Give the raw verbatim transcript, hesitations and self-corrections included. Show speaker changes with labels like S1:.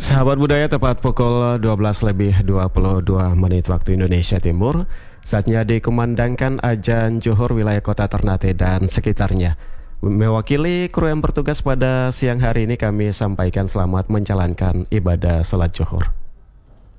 S1: Sahabat budaya, tepat pukul dua belas lebih dua puluh dua menit waktu Indonesia Timur. Saatnya dikumandangkan azan Zuhur wilayah kota Ternate dan sekitarnya. Mewakili kru yang bertugas pada siang hari ini, kami sampaikan selamat menjalankan ibadah salat Zuhur.